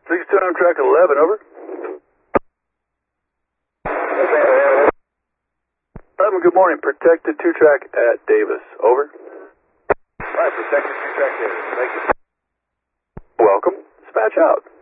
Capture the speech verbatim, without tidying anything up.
six two on track eleven, over. eleven, good morning. Protected two track at Davis, over. All right, protected two track Davis. Thank you. Welcome. Dispatch out.